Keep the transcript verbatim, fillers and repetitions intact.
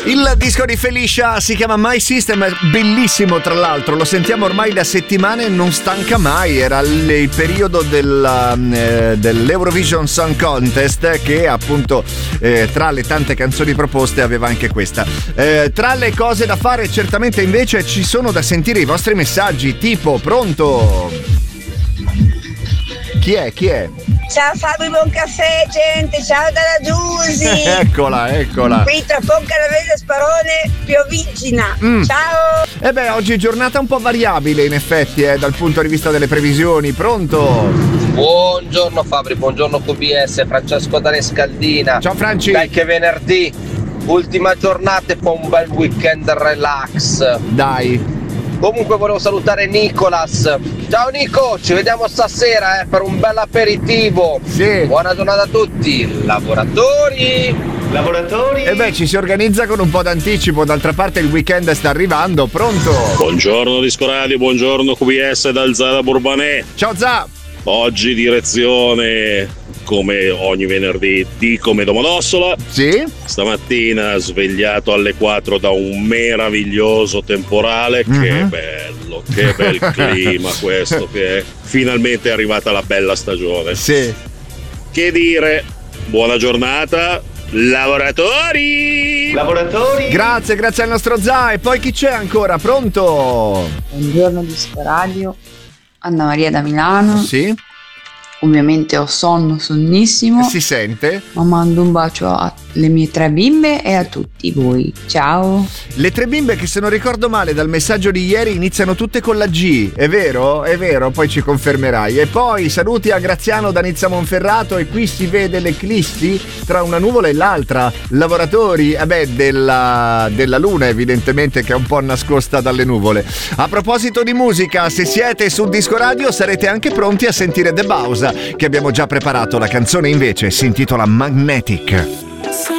Il disco di Felicia si chiama My System, è bellissimo tra l'altro, lo sentiamo ormai da settimane e non stanca mai. Era il, il periodo del, eh, dell'Eurovision Song Contest che appunto eh, tra le tante canzoni proposte aveva anche questa. Eh, tra le cose da fare certamente invece ci sono da sentire i vostri messaggi, tipo pronto? Chi è? Chi è? Ciao Fabio, buon caffè gente, ciao dalla Giusy. Eccola, eccola. Qui tra Fonca la Veda Sparone, piovigina. Mm. Ciao. E eh beh, oggi è giornata un po' variabile in effetti, eh, dal punto di vista delle previsioni. Pronto? Buongiorno Fabri, buongiorno Q B S, Francesco da Rescaldina. Ciao Franci. Dai che venerdì, ultima giornata e poi un bel weekend relax. Dai. Comunque volevo salutare Nicolas. Ciao Nico, ci vediamo stasera eh, per un bel aperitivo. Sì. Buona giornata a tutti. Lavoratori. Lavoratori. E beh, ci si organizza con un po' d'anticipo, d'altra parte il weekend sta arrivando. Pronto? Buongiorno Disco Radio, buongiorno Q B S dal Zara Burbanè. Ciao Za. Oggi direzione come ogni venerdì di Come Domodossola. Sì. Stamattina svegliato alle quattro da un meraviglioso temporale. Mm-hmm. Che bello, che bel clima questo, che è finalmente è arrivata la bella stagione. Sì. Che dire, buona giornata. Lavoratori! Lavoratori! Grazie, grazie al nostro Za. E poi chi c'è ancora? Pronto? Buongiorno Disco Radio, Anna Maria da Milano. Sì. Ovviamente ho sonno, sonnissimo. Si sente? Ma mando un bacio alle mie tre bimbe e a tutti voi. Ciao. Le tre bimbe che, se non ricordo male dal messaggio di ieri, iniziano tutte con la G. È vero? È vero, poi ci confermerai. E poi saluti a Graziano da Nizza Monferrato. E qui si vede l'eclissi tra una nuvola e l'altra. Lavoratori, eh beh, della, della luna evidentemente, che è un po' nascosta dalle nuvole. A proposito di musica, se siete su Disco Radio sarete anche pronti a sentire The Bausa, che abbiamo già preparato. La canzone invece si intitola Magnetic.